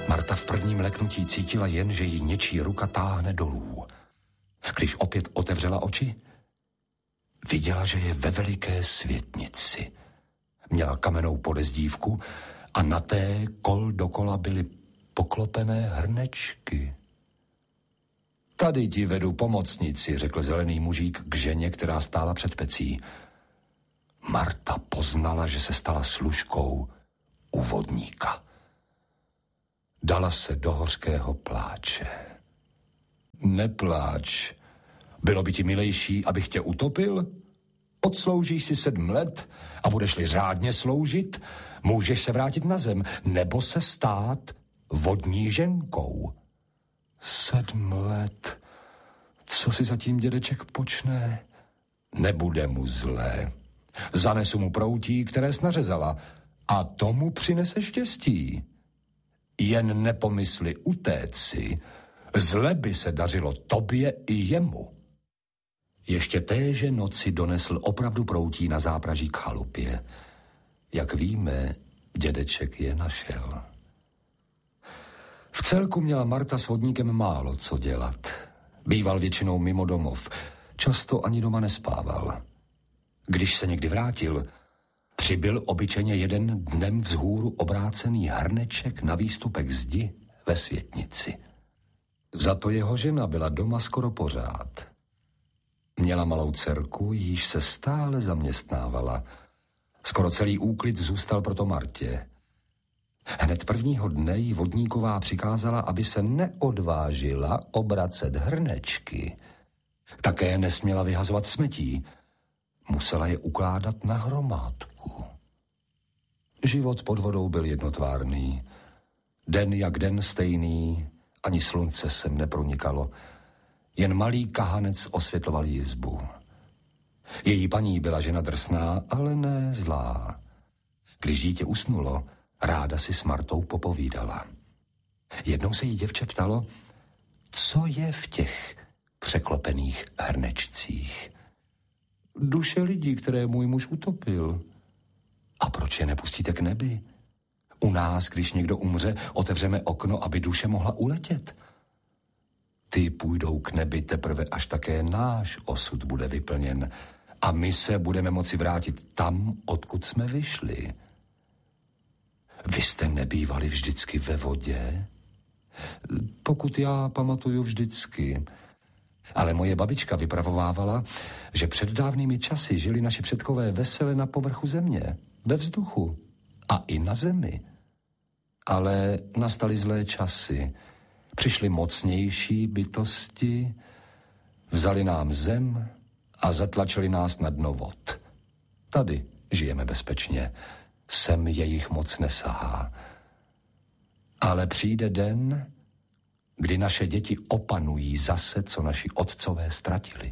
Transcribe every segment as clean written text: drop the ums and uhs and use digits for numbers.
Marta v prvním leknutí cítila jen, že ji něčí ruka táhne dolů. Když opět otevřela oči, viděla, že je ve veliké světnici. Měla kamennou podezdívku a na té kol dokola byly poklopené hrnečky. Tady ti vedu pomocnici, řekl zelený mužík k ženě, která stála před pecí. Marta poznala, že se stala služkou u vodníka. Dala se do hořkého pláče. Nepláč. Bylo by ti milejší, abych tě utopil? Odsloužíš si 7 let a budeš-li řádně sloužit, můžeš se vrátit na zem nebo se stát vodní ženkou. 7 let. Co si zatím dědeček počne? Nebude mu zlé. Zanesu mu proutí, které snařezala, a tomu přinese štěstí. Jen nepomysli utéci, zle by se dařilo tobě i jemu. Ještě téže noci donesl opravdu proutí na zápraží k chalupě. Jak víme, dědeček je našel. V celku měla Marta s vodníkem málo co dělat. Býval většinou mimo domov, často ani doma nespával. Když se někdy vrátil, přibyl obyčejně jeden dnem vzhůru obrácený hrneček na výstupek zdi ve světnici. Za to jeho žena byla doma skoro pořád. Měla malou dcerku, jíž se stále zaměstnávala. Skoro celý úklid zůstal proto Martě. Hned prvního dne jí vodníková přikázala, aby se neodvážila obracet hrnečky. Také nesměla vyhazovat smetí. Musela je ukládat na hromádku. Život pod vodou byl jednotvárný. Den jak den stejný, ani slunce sem nepronikalo. Jen malý kahanec osvětloval jizbu. Její paní byla žena drsná, ale ne zlá. Když dítě usnulo, ráda si s Martou popovídala. Jednou se jí děvče ptalo, co je v těch překlopených hrnečcích. Duše lidí, které můj muž utopil. A proč je nepustíte k nebi? U nás, když někdo umře, otevřeme okno, aby duše mohla uletět. Ty půjdou k nebi teprve, až také náš osud bude vyplněn a my se budeme moci vrátit tam, odkud jsme vyšli. Vy jste nebývali vždycky ve vodě? Pokud já pamatuju vždycky. Ale moje babička vypravovávala, že před dávnými časy žili naši předkové vesele na povrchu země, ve vzduchu a i na zemi. Ale nastaly zlé časy. Přišly mocnější bytosti, vzali nám zem a zatlačili nás na dno vod. Tady žijeme bezpečně, sem jejich moc nesahá. Ale přijde den, kdy naše děti opanují zase, co naši otcové ztratili.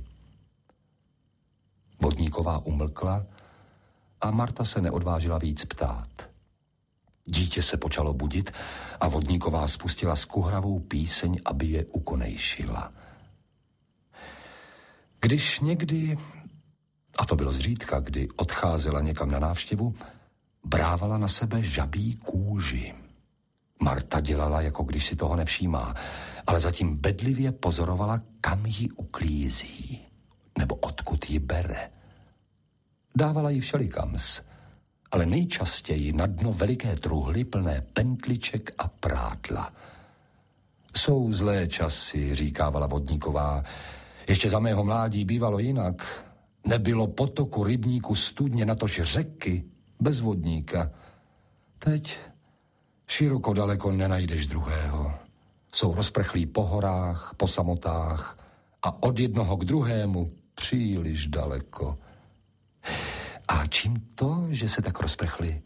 Vodníková umlkla a Marta se neodvážila víc ptát. Dítě se počalo budit a vodníková spustila skuhravou píseň, aby je ukonejšila. Když někdy, a to bylo zřídka, kdy odcházela někam na návštěvu, brávala na sebe žabí kůži. Marta dělala, jako když si toho nevšímá, ale zatím bedlivě pozorovala, kam ji uklízí, nebo odkud ji bere. Dávala jí všelikams, ale nejčastěji na dno veliké truhly plné pentliček a prádla. Jsou zlé časy, říkávala vodníková. Ještě za mého mládí bývalo jinak. Nebylo potoku, rybníku, studně, natož řeky, bez vodníka. Teď široko daleko nenajdeš druhého. Jsou rozprchlí po horách, po samotách a od jednoho k druhému příliš daleko. A čím to, že se tak rozprchli?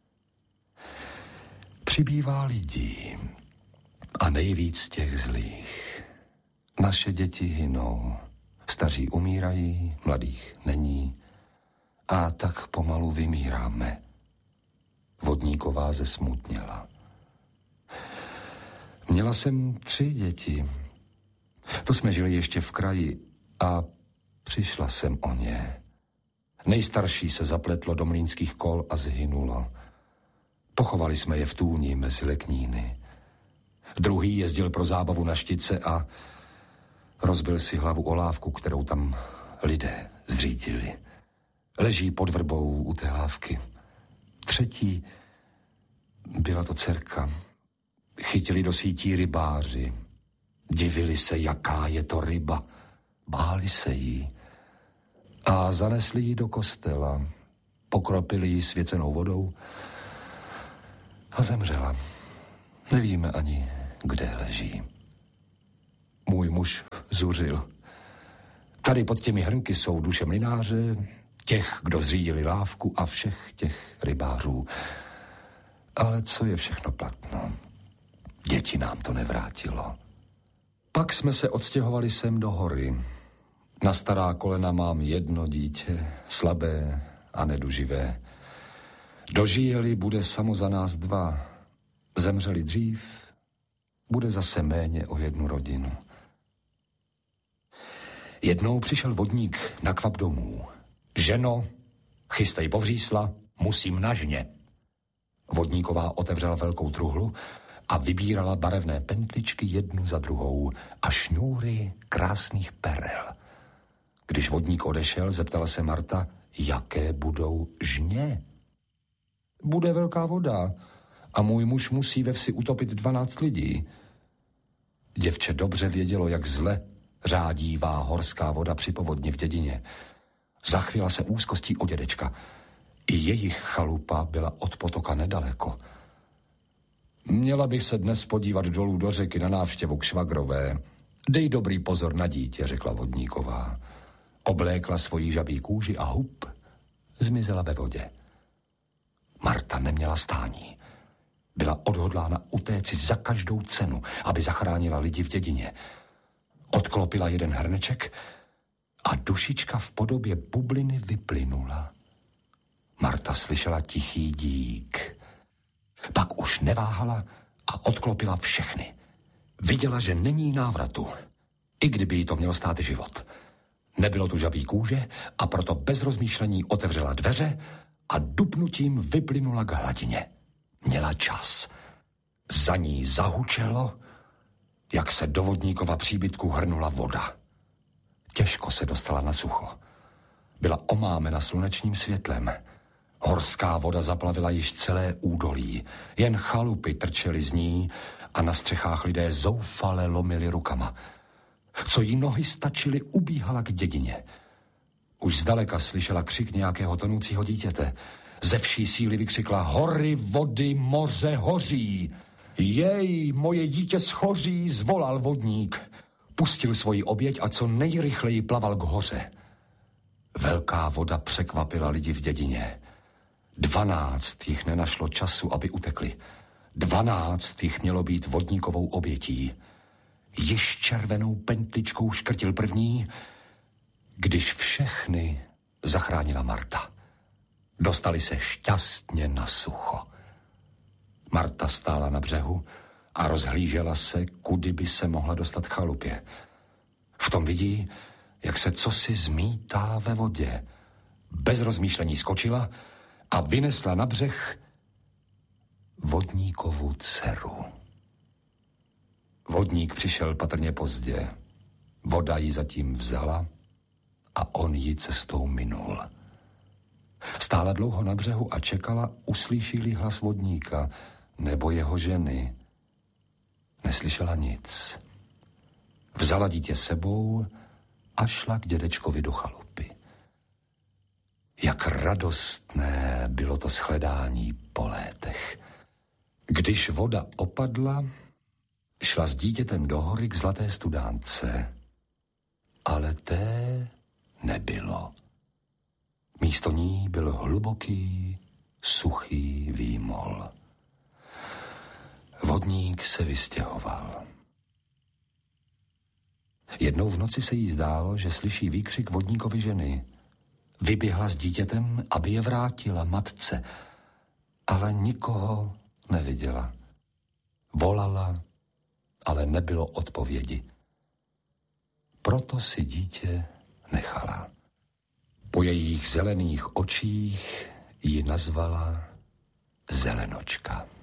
Přibývá lidí a nejvíc těch zlých. Naše děti hynou, staří umírají, mladých není a tak pomalu vymíráme. Vodníková zesmutněla. Měla jsem 3 děti. To jsme žili ještě v kraji a přišla jsem o ně. Nejstarší se zapletlo do mlýnských kol a zhynulo. Pochovali jsme je v tůni mezi lekníny. Druhý jezdil pro zábavu na Štice a rozbil si hlavu o lávku, kterou tam lidé zřídili. Leží pod vrbou u té lávky. Třetí, byla to dcerka. Chytili do sítí rybáři. Divili se, jaká je to ryba. Báli se jí. A zanesli ji do kostela. Pokropili ji svěcenou vodou a zemřela. Nevíme ani, kde leží. Můj muž zuřil. Tady pod těmi hrnky jsou duše mlynáře, těch, kdo zřídili lávku a všech těch rybářů. Ale co je všechno platno? Děti nám to nevrátilo. Pak jsme se odstěhovali sem do hory. Na stará kolena mám jedno dítě, slabé a neduživé. Dožijeli, bude samo za nás dva. Zemřeli dřív, bude zase méně o jednu rodinu. Jednou přišel vodník na kvap domů. Ženo, chystej povřísla, musím na žně. Vodníková otevřela velkou truhlu a vybírala barevné pentličky jednu za druhou a šňůry krásných perel. Když vodník odešel, zeptala se Marta, jaké budou žně. Bude velká voda a můj muž musí ve vsi utopit 12 lidí. Děvče dobře vědělo, jak zle řádívá horská voda při povodni v dědině. Zachvěla se úzkostí o dědečka. I jejich chalupa byla od potoka nedaleko. Měla bych se dnes podívat dolů do řeky na návštěvu k švagrové. Dej dobrý pozor na dítě, řekla vodníková. Oblékla svoji žabí kůži a hup, zmizela ve vodě. Marta neměla stání. Byla odhodlána utéci za každou cenu, aby zachránila lidi v dědině. Odklopila jeden hrneček a dušička v podobě bubliny vyplynula. Marta slyšela tichý dík. Pak už neváhala a odklopila všechny. Viděla, že není návratu, i kdyby jí to mělo stát život. Nebylo tu žabí kůže a proto bez rozmýšlení otevřela dveře a dupnutím vyplynula k hladině. Měla čas. Za ní zahučelo, jak se do vodníkova příbytku hrnula voda. Těžko se dostala na sucho. Byla omámena slunečním světlem. Horská voda zaplavila již celé údolí. Jen chalupy trčely z ní a na střechách lidé zoufale lomili rukama. Co jí nohy stačily, ubíhala k dědině. Už zdaleka slyšela křik nějakého tonoucího dítěte. Ze vší síly vykřikla: hory, vody, moře hoří. Jej, moje dítě schoří, zvolal vodník. Pustil svoji oběť a co nejrychleji plaval k hoře. Velká voda překvapila lidi v dědině. 12 jich nenašlo času, aby utekli. 12 jich mělo být vodníkovou obětí. Již červenou pentličkou škrtil první, když všechny zachránila Marta. Dostali se šťastně na sucho. Marta stála na břehu a rozhlížela se, kudy by se mohla dostat k chalupě. V tom vidí, jak se cosi zmítá ve vodě. Bez rozmýšlení skočila a vynesla na břeh vodníkovu dceru. Vodník přišel patrně pozdě. Voda ji zatím vzala a on ji cestou minul. Stála dlouho na břehu a čekala, uslyší-li hlas vodníka nebo jeho ženy. Neslyšela nic. Vzala dítě sebou a šla k dědečkovi do chalupy. Jak radostné bylo to shledání po létech. Když voda opadla, šla s dítětem do hory k zlaté studánce. Ale té nebylo. Místo ní byl hluboký, suchý výmol. Vodník se vystěhoval. Jednou v noci se jí zdálo, že slyší výkřik vodníkovy ženy. Vyběhla s dítětem, aby je vrátila matce, ale nikoho neviděla. Volala, ale nebylo odpovědi. Proto si dítě nechala. Po jejich zelených očích ji nazvala Zelenočka.